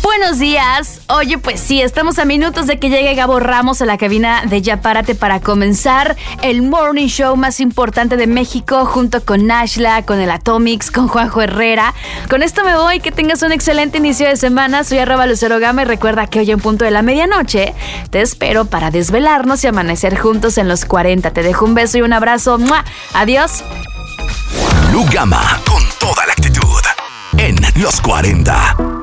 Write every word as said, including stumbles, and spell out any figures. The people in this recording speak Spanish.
Buenos días. Oye, pues sí, estamos a minutos de que llegue Gabo Ramos a la cabina de Ya Párate para comenzar el morning show más importante de México, junto con Nashla, con el Atomics, con Juanjo Herrera. Con esto me voy, que tengas un excelente inicio de semana. Soy arroba Lucero Gama y recuerda que hoy en punto de la medianoche te espero para desvelarnos y amanecer juntos en los cuarenta. Te dejo un beso y un abrazo. ¡Mua! Adiós. Lu Gama, con toda la actitud en los cuarenta.